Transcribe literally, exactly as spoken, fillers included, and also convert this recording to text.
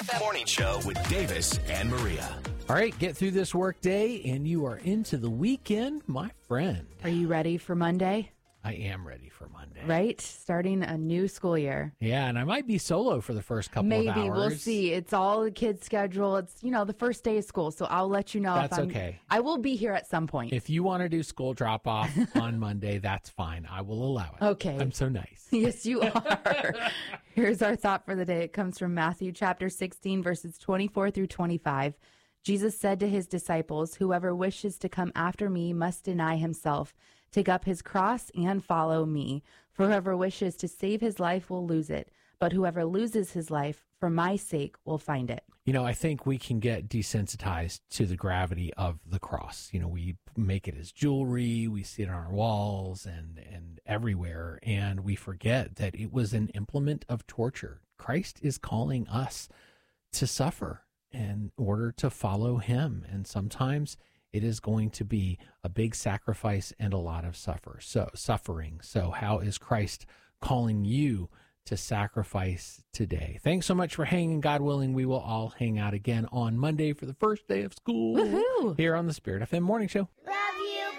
F M Morning Show with Davis and Maria. All right, get through this work day and you are into the weekend, my friend. Are you ready for Monday? I am ready for Monday. Right? Starting a new school year. Yeah, and I might be solo for the first couple Maybe, of hours. Maybe, we'll see. It's all the kids' schedule. It's, you know, the first day of school, so I'll let you know. That's if I'm, okay. I will be here at some point. If you want to do school drop-off on Monday, that's fine. I will allow it. Okay. I'm so nice. Yes, you are. Here's our thought for the day. It comes from Matthew chapter sixteen, verses twenty-four through twenty-five. Jesus said to his disciples, "Whoever wishes to come after me must deny himself, take up his cross, and follow me. For whoever wishes to save his life will lose it, but whoever loses his life for my sake will find it." You know, I think we can get desensitized to the gravity of the cross. You know, we make it as jewelry, we see it on our walls and, and everywhere, and we forget that it was an implement of torture. Christ is calling us to suffer in order to follow him. And sometimes it is going to be a big sacrifice and a lot of suffer. So suffering. So how is Christ calling you to sacrifice today? Thanks so much for hanging. God willing, we will all hang out again on Monday for the first day of school. Woohoo! Here on the Spirit F M Morning Show.